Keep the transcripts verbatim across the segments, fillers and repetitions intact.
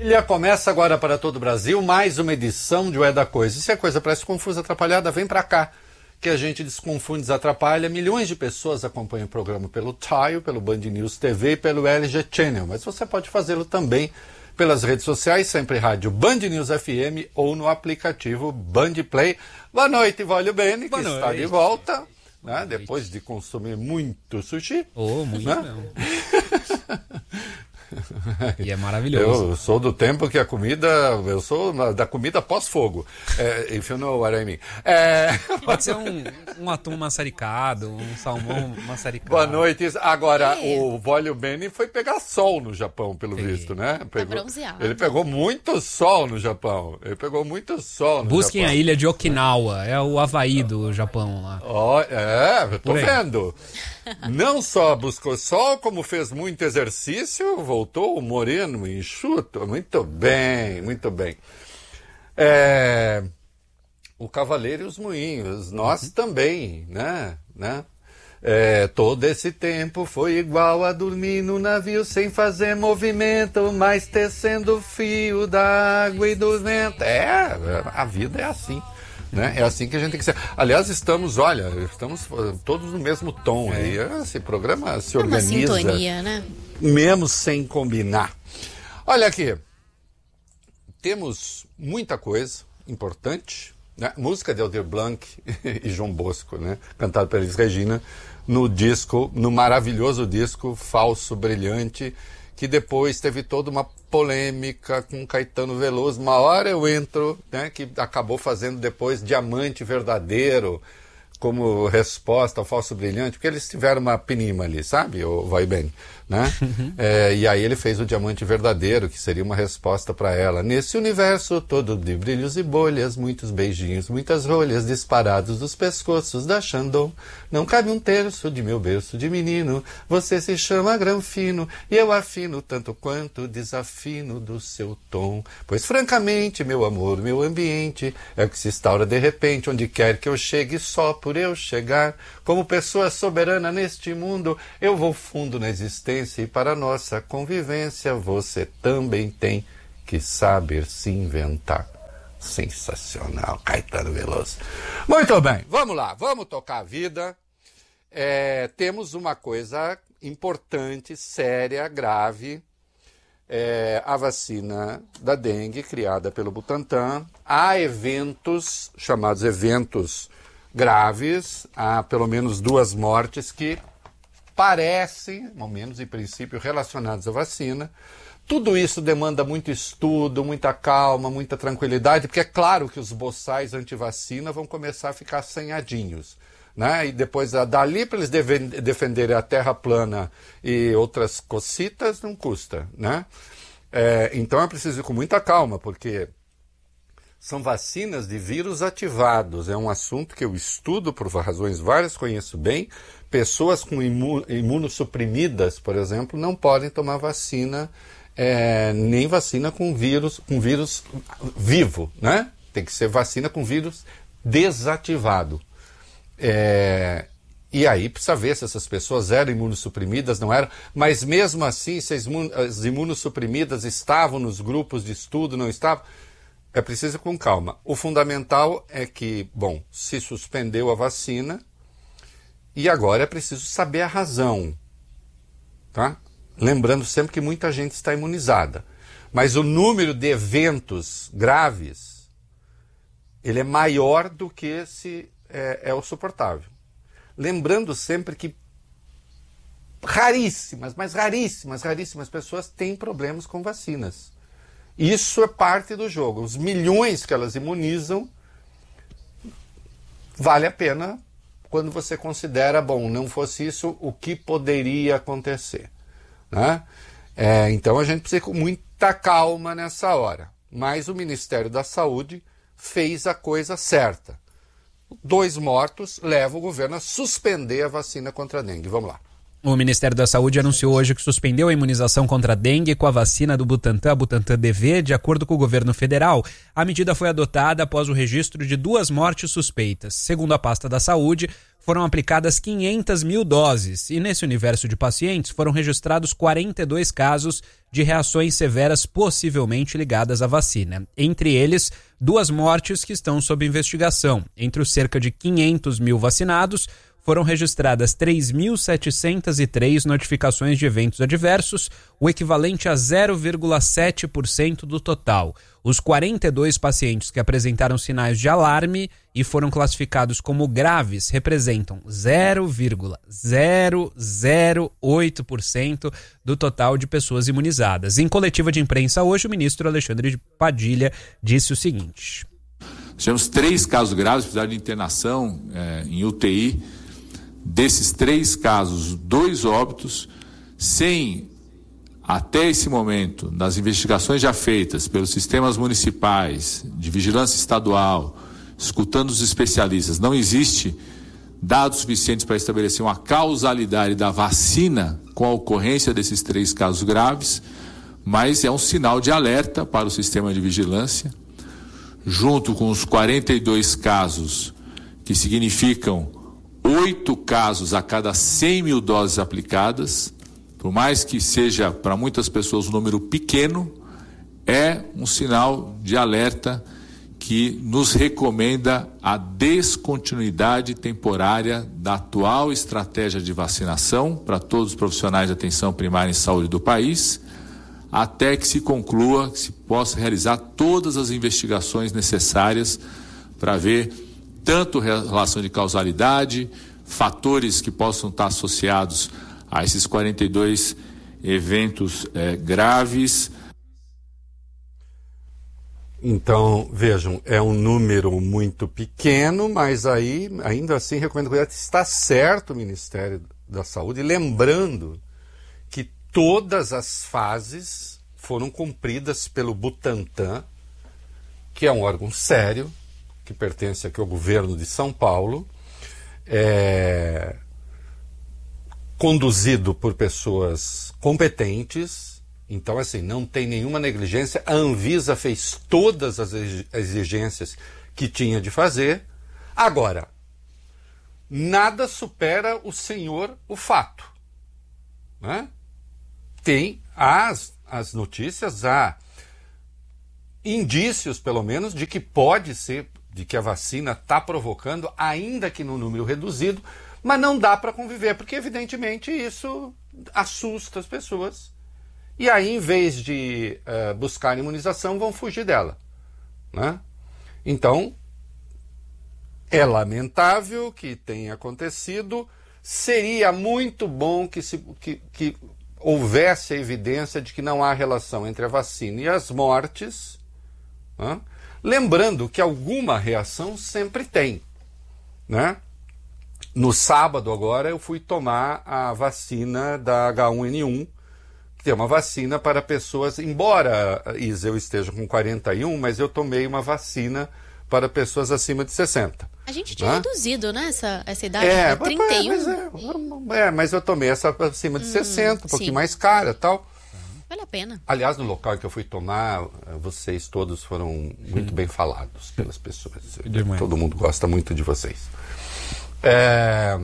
Olha, começa agora para todo o Brasil mais uma edição de O É da Coisa. E se a coisa parece confusa, atrapalhada, vem para cá, que a gente desconfunde, desatrapalha. Milhões de pessoas acompanham o programa pelo Tile, pelo Band News T V e pelo L G Channel, mas você pode fazê-lo também pelas redes sociais, sempre rádio Band News F M ou no aplicativo Band Play. Boa noite, Vólio Bene, que noite. Está de volta, né, depois de consumir muito sushi. Oh, muito, né? Não. E é maravilhoso. Eu sou do tempo que a comida, eu sou da comida pós-fogo. É, if you know what I mean. É... Pode ser um, um atum maçaricado, um salmão maçaricado. Boa noite. Agora, é. o Vólio Bene foi pegar sol no Japão, pelo Peguei. visto, né? Pegou, tá bronzeado. Ele pegou muito sol no Japão. Ele pegou muito sol no Busquem Japão. a ilha de Okinawa, é o Havaí do Japão lá. Oh, é, eu tô vendo. Não só buscou sol, como fez muito exercício, voltou moreno, enxuto. Muito bem, muito bem. É, o Cavaleiro e os Moinhos, nós uhum. também, né? né? É, todo esse tempo foi igual a dormir no navio sem fazer movimento, mas tecendo fio da água e do vento. É, a vida é assim. Né? É assim que a gente tem que ser. Aliás, estamos, olha, estamos todos no mesmo tom. É. Aí. Esse programa se é organiza. Uma sintonia, né? Mesmo sem combinar. Olha aqui. Temos muita coisa importante. Né? Música de Aldir Blanc e João Bosco, né? Cantado pela Elis Regina, no disco, no maravilhoso disco Falso Brilhante, que depois teve toda uma polêmica com Caetano Veloso. Uma hora eu entro, né, que acabou fazendo depois Diamante Verdadeiro como resposta ao Falso Brilhante, porque eles tiveram uma pinima ali, sabe? O vai bem, né? é, e aí ele fez o Diamante Verdadeiro, que seria uma resposta para ela. Nesse universo todo de brilhos e bolhas, muitos beijinhos, muitas rolhas disparados dos pescoços da Xandão. Não cabe um terço de meu berço de menino. Você se chama Granfino e eu afino tanto quanto desafino do seu tom. Pois francamente, meu amor, meu ambiente é o que se instaura de repente, onde quer que eu chegue, só por eu chegar. Como pessoa soberana neste mundo, eu vou fundo na existência e para nossa convivência você também tem que saber se inventar. Sensacional, Caetano Veloso. Muito bem, vamos lá, vamos tocar a vida. É, temos uma coisa importante, séria, grave. É, a vacina da dengue, criada pelo Butantan. Há eventos, chamados eventos graves, há pelo menos duas mortes que parecem, ao menos em princípio, relacionadas à vacina. Tudo isso demanda muito estudo, muita calma, muita tranquilidade, porque é claro que os boçais anti-vacina vão começar a ficar assanhadinhos, né? E depois, dali para eles defenderem a terra plana e outras cocitas, não custa, né? É, então é preciso ir com muita calma, porque são vacinas de vírus ativados. É um assunto que eu estudo por razões várias, conheço bem. Pessoas com imu- imunossuprimidas, por exemplo, não podem tomar vacina, é, nem vacina com vírus, com vírus vivo, né? Tem que ser vacina com vírus desativado. É, e aí precisa ver se essas pessoas eram imunossuprimidas, não eram, mas mesmo assim, se as, imun- as imunossuprimidas estavam nos grupos de estudo, não estavam, é preciso ir com calma. O fundamental é que, bom, se suspendeu a vacina e agora é preciso saber a razão, tá? Lembrando sempre que muita gente está imunizada, mas o número de eventos graves, ele é maior do que se é, é o suportável. Lembrando sempre que raríssimas, mas raríssimas, raríssimas pessoas têm problemas com vacinas. Isso é parte do jogo. Os milhões que elas imunizam, vale a pena quando você considera, bom, não fosse isso, o que poderia acontecer, né? É, então a gente precisa ir com muita calma nessa hora. Mas o Ministério da Saúde fez a coisa certa. Dois mortos levam o governo a suspender a vacina contra a dengue. Vamos lá. O Ministério da Saúde anunciou hoje que suspendeu a imunização contra a dengue com a vacina do Butantan, a Butantan D V, de acordo com o governo federal. A medida foi adotada após o registro de duas mortes suspeitas. Segundo a pasta da Saúde, foram aplicadas quinhentas mil doses e nesse universo de pacientes foram registrados quarenta e dois casos de reações severas possivelmente ligadas à vacina. Entre eles, duas mortes que estão sob investigação. Entre os cerca de quinhentos mil vacinados, foram registradas três mil setecentas e três notificações de eventos adversos, o equivalente a zero vírgula sete por cento do total. Os quarenta e dois pacientes que apresentaram sinais de alarme e foram classificados como graves representam zero vírgula zero zero oito por cento do total de pessoas imunizadas. Em coletiva de imprensa hoje, o ministro Alexandre Padilha disse o seguinte: tivemos três casos graves, precisaram de internação é, em U T I. Desses três casos, dois óbitos, sem, até esse momento, das investigações já feitas pelos sistemas municipais, de vigilância estadual, escutando os especialistas, não existe dados suficientes para estabelecer uma causalidade da vacina com a ocorrência desses três casos graves, mas é um sinal de alerta para o sistema de vigilância, junto com os quarenta e dois casos que significam oito casos a cada cem mil doses aplicadas, por mais que seja para muitas pessoas um número pequeno, é um sinal de alerta que nos recomenda a descontinuidade temporária da atual estratégia de vacinação para todos os profissionais de atenção primária em saúde do país, até que se conclua, que se possa realizar todas as investigações necessárias para ver tanto relação de causalidade, fatores que possam estar associados a esses quarenta e dois eventos é, graves. Então, vejam, é um número muito pequeno, mas aí, ainda assim, recomendo cuidado. Está certo o Ministério da Saúde, lembrando que todas as fases foram cumpridas pelo Butantan, que é um órgão sério, que pertence aqui ao governo de São Paulo, é, conduzido por pessoas competentes. Então, assim, não tem nenhuma negligência. A Anvisa fez todas as exigências que tinha de fazer. Agora, nada supera o senhor o fato, né? Tem as, as notícias, há indícios, pelo menos, de que pode ser, de que a vacina está provocando, ainda que num número reduzido, mas não dá para conviver, porque evidentemente isso assusta as pessoas. E aí, em vez de uh, buscar imunização, vão fugir dela, né? Então, é lamentável que tenha acontecido. Seria muito bom que, se, que, que houvesse a evidência de que não há relação entre a vacina e as mortes, né? Lembrando que alguma reação sempre tem, né? No sábado agora eu fui tomar a vacina da H um N um, que é uma vacina para pessoas, embora, Isa, eu esteja com quarenta e um, mas eu tomei uma vacina para pessoas acima de sessenta. A gente tinha, né, reduzido, né, essa, essa idade é, para trinta e um. Mas é, é, mas eu tomei essa acima de hum, sessenta, um pouquinho sim. mais cara e tal. Vale a pena. Aliás, no local em que eu fui tomar, vocês todos foram muito hum. bem falados pelas pessoas. Demais. Todo mundo gosta muito de vocês. É,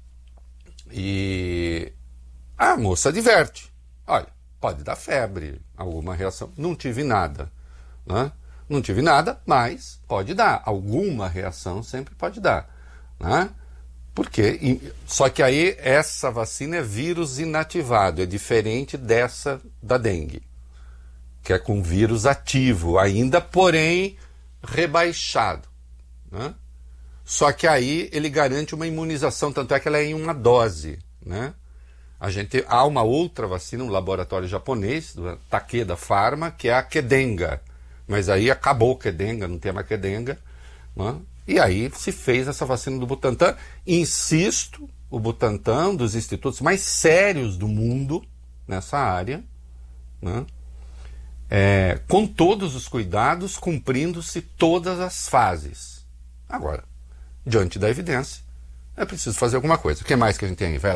e a moça adverte. Olha, pode dar febre, alguma reação. Não tive nada, né? Não tive nada, mas pode dar. Alguma reação sempre pode dar, né? Porque, só que aí essa vacina é vírus inativado, é diferente dessa da dengue, que é com vírus ativo ainda, porém rebaixado, né? Só que aí ele garante uma imunização, tanto é que ela é em uma dose, né? A gente, há uma outra vacina, um laboratório japonês, do Takeda Pharma, que é a Kedenga, mas aí acabou Kedenga, não tem mais Kedenga, né? E aí se fez essa vacina do Butantan. Insisto, o Butantan, um dos institutos mais sérios do mundo nessa área, né? É, com todos os cuidados, cumprindo-se todas as fases. Agora, diante da evidência, é preciso fazer alguma coisa. O que mais que a gente tem aí? Vai lá.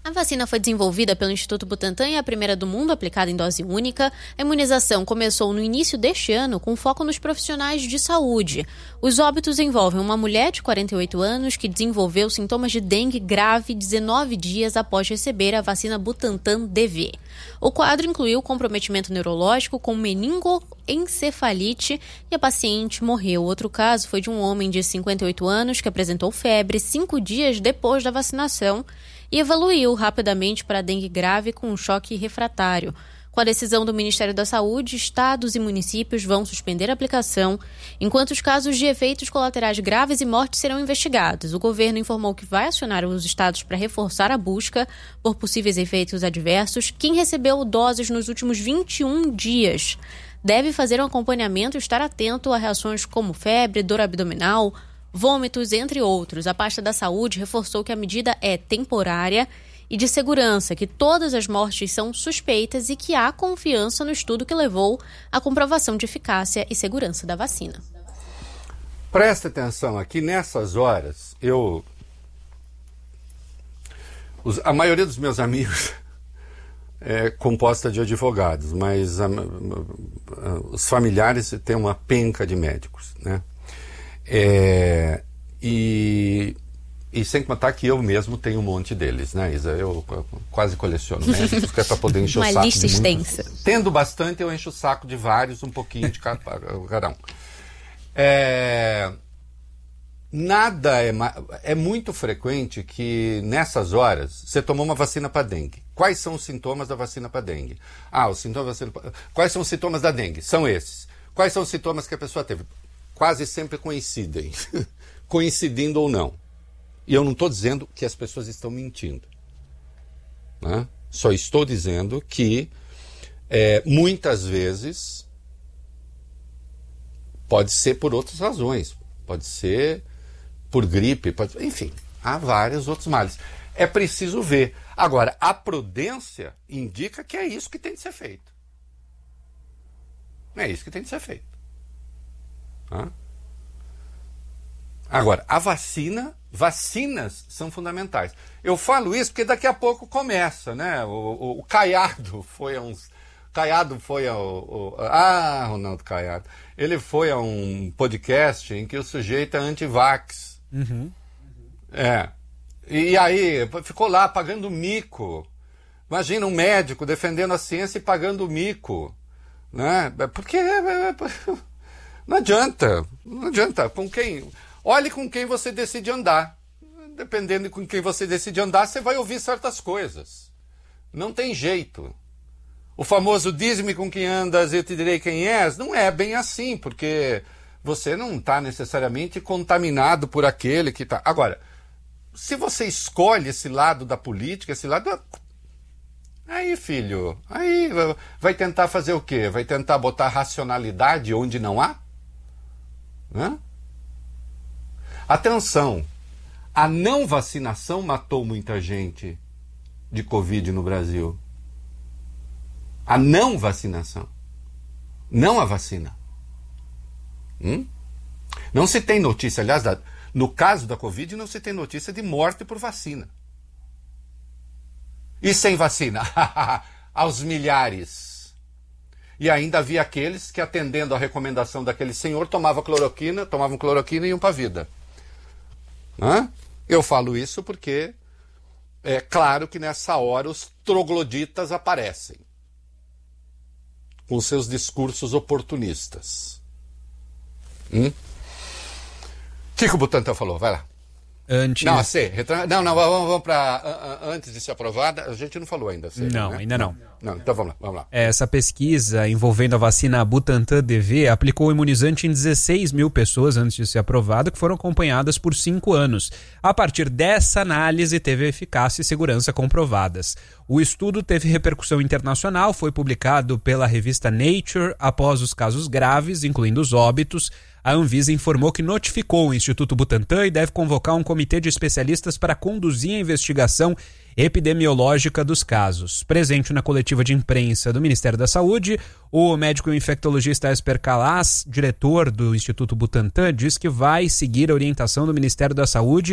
A vacina foi desenvolvida pelo Instituto Butantan e é a primeira do mundo aplicada em dose única. A imunização começou no início deste ano com foco nos profissionais de saúde. Os óbitos envolvem uma mulher de quarenta e oito anos que desenvolveu sintomas de dengue grave dezenove dias após receber a vacina Butantan D V. O quadro incluiu comprometimento neurológico com meningoencefalite e a paciente morreu. Outro caso foi de um homem de cinquenta e oito anos que apresentou febre cinco dias depois da vacinação e evoluiu rapidamente para dengue grave com um choque refratário. Com a decisão do Ministério da Saúde, estados e municípios vão suspender a aplicação, enquanto os casos de efeitos colaterais graves e mortes serão investigados. O governo informou que vai acionar os estados para reforçar a busca por possíveis efeitos adversos. Quem recebeu doses nos últimos vinte e um dias deve fazer um acompanhamento e estar atento a reações como febre, dor abdominal, vômitos, entre outros. A pasta da saúde reforçou que a medida é temporária e de segurança, que todas as mortes são suspeitas e que há confiança no estudo que levou à comprovação de eficácia e segurança da vacina. Presta atenção aqui, nessas horas, eu... Os, a maioria dos meus amigos é composta de advogados, mas a, a, os familiares têm uma penca de médicos, né? É, e, e sem contar que eu mesmo tenho um monte deles, né, Isa? Eu, eu quase coleciono médicos, que é para poder encher o saco. Uma lista extensa. Muitos. Tendo bastante, eu encho o saco de vários, um pouquinho de cada um. É, nada é, é muito frequente que nessas horas você tomou uma vacina para dengue. Quais são os sintomas da vacina para dengue? Ah, os sintomas da vacina. Quais são os sintomas da dengue? São esses. Quais são os sintomas que a pessoa teve? Quase sempre coincidem, coincidindo ou não. E eu não estou dizendo que as pessoas estão mentindo, né? Só estou dizendo que é, muitas vezes pode ser por outras razões, pode ser por gripe, pode, enfim, há vários outros males. É preciso ver. Agora, a prudência indica que é isso que tem de ser feito. É isso que tem de ser feito. Hã? Agora, a vacina, vacinas são fundamentais. Eu falo isso porque daqui a pouco começa, né? O, o, o Caiado foi a uns. Caiado foi ao. Ah, Ronaldo Caiado. Ele foi a um podcast em que o sujeito é anti-vax. Uhum. É. E aí, ficou lá pagando mico. Imagina um médico defendendo a ciência e pagando mico. Né? Porque. Não adianta, não adianta. Com quem? Olhe com quem você decide andar. Dependendo de com quem você decide andar, você vai ouvir certas coisas. Não tem jeito. O famoso diz-me com quem andas, eu te direi quem és, não é bem assim, porque você não está necessariamente contaminado por aquele que está. Agora, se você escolhe esse lado da política, esse lado... Aí, filho, aí vai tentar fazer o quê? Vai tentar botar racionalidade onde não há? Hã? Atenção, a não vacinação matou muita gente de Covid no Brasil. A não vacinação. Não a vacina. Hum? Não se tem notícia, aliás, da, no caso da Covid, não se tem notícia de morte por vacina. E sem vacina? Aos milhares. E ainda havia aqueles que, atendendo à recomendação daquele senhor, tomavam cloroquina, tomavam cloroquina e iam para a vida. Hã? Eu falo isso porque é claro que nessa hora os trogloditas aparecem com seus discursos oportunistas. Hum? O que, que o Butantan falou? Vai lá. Antes... Não, a C. Retra... Não, não, vamos, vamos para... Antes de ser aprovada, a gente não falou ainda. C, não, né? ainda não. Não, então vamos lá, vamos lá. Essa pesquisa envolvendo a vacina Butantan D V aplicou o imunizante em dezesseis mil pessoas antes de ser aprovada, que foram acompanhadas por cinco anos. A partir dessa análise, teve eficácia e segurança comprovadas. O estudo teve repercussão internacional, foi publicado pela revista Nature após os casos graves, incluindo os óbitos. A Anvisa informou que notificou o Instituto Butantan e deve convocar um comitê de especialistas para conduzir a investigação epidemiológica dos casos. Presente na coletiva de imprensa do Ministério da Saúde, o médico infectologista Esper Calas, diretor do Instituto Butantan, diz que vai seguir a orientação do Ministério da Saúde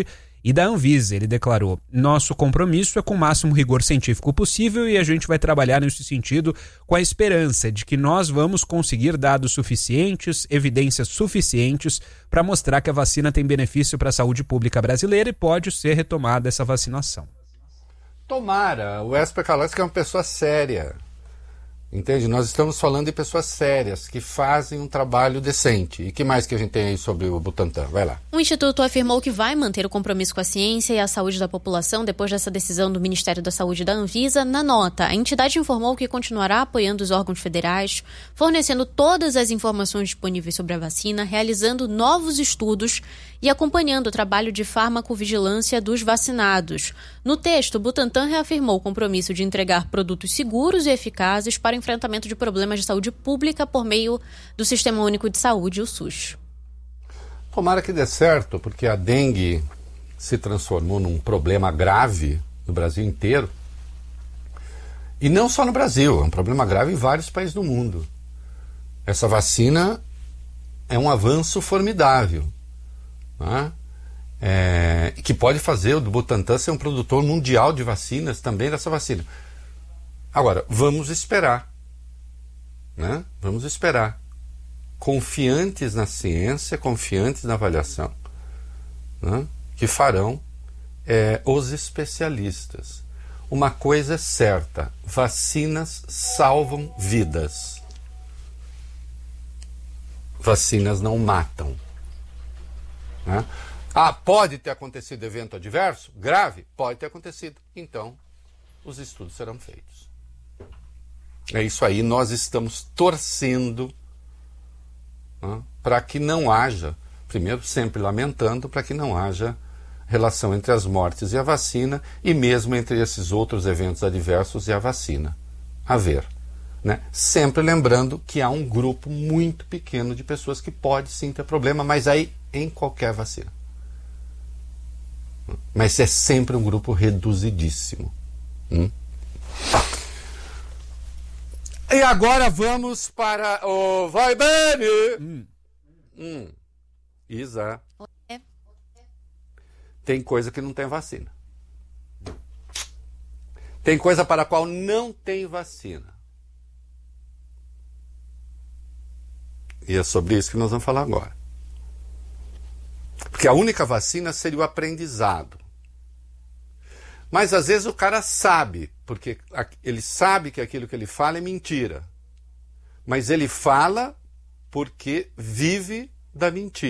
e da Anvisa. Ele declarou: nosso compromisso é com o máximo rigor científico possível e a gente vai trabalhar nesse sentido com a esperança de que nós vamos conseguir dados suficientes, evidências suficientes para mostrar que a vacina tem benefício para a saúde pública brasileira e pode ser retomada essa vacinação. Tomara. O Esper Kalatski é uma pessoa séria. Entende? Nós estamos falando de pessoas sérias, que fazem um trabalho decente. E que mais que a gente tem aí sobre o Butantan? Vai lá. O Instituto afirmou que vai manter o compromisso com a ciência e a saúde da população depois dessa decisão do Ministério da Saúde e da Anvisa. Na nota, a entidade informou que continuará apoiando os órgãos federais, fornecendo todas as informações disponíveis sobre a vacina, realizando novos estudos e acompanhando o trabalho de farmacovigilância dos vacinados. No texto, o Butantan reafirmou o compromisso de entregar produtos seguros e eficazes para o enfrentamento de problemas de saúde pública por meio do Sistema Único de Saúde, o SUS. Tomara que dê certo, porque a dengue se transformou num problema grave no Brasil inteiro. E não só no Brasil, é um problema grave em vários países do mundo. Essa vacina é um avanço formidável, né? É, que pode fazer o Butantan ser um produtor mundial de vacinas também dessa vacina. Agora, vamos esperar, né? Vamos esperar. Confiantes na ciência, confiantes na avaliação, né? Que farão é, os especialistas. Uma coisa é certa, vacinas salvam vidas. Vacinas não matam, né? Ah, pode ter acontecido evento adverso? Grave? Pode ter acontecido. Então, os estudos serão feitos. É isso aí, nós estamos torcendo, né, para que não haja, primeiro sempre lamentando, para que não haja relação entre as mortes e a vacina, e mesmo entre esses outros eventos adversos e a vacina. Haver. Né? Sempre lembrando que há um grupo muito pequeno de pessoas que pode sim ter problema, mas aí em qualquer vacina. Mas é sempre um grupo reduzidíssimo. Hum? E agora vamos para o Vai Bene! Hum. Hum. Isa. É. Tem coisa que não tem vacina. Tem coisa para a qual não tem vacina. E é sobre isso que nós vamos falar agora. Porque a única vacina seria o aprendizado. Mas às vezes o cara sabe, porque ele sabe que aquilo que ele fala é mentira. Mas ele fala porque vive da mentira.